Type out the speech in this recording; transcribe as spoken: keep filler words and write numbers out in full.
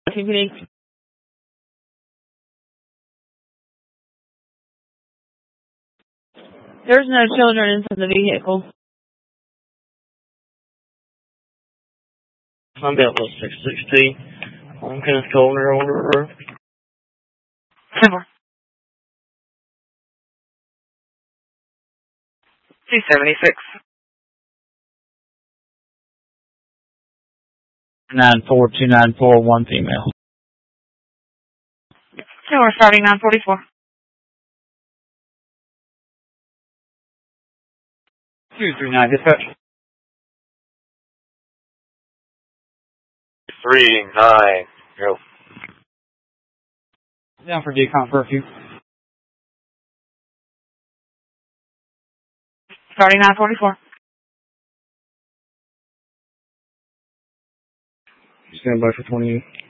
Evening. There's no children inside the vehicle. I'm about six sixty. I'm kind of cold or older. Simple. two seventy-six. nine four two nine four, one female. So we're starting nine forty-four. two three nine, dispatch. three nine, go. Down for decon for a few. Starting nine forty-four. Stand by for twenty-eight.